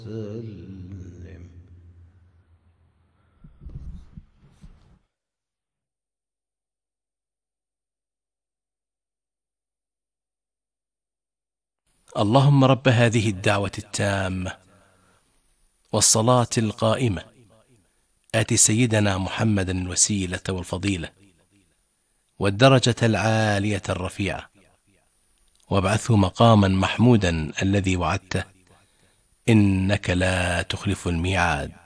وسلم. اللهم رب هذه الدعوة التامة والصلاة القائمة آت سيدنا محمدا الوسيلة والفضيلة والدرجة العالية الرفيعة وابعثه مقاما محمودا الذي وعدته إنك لا تخلف الميعاد.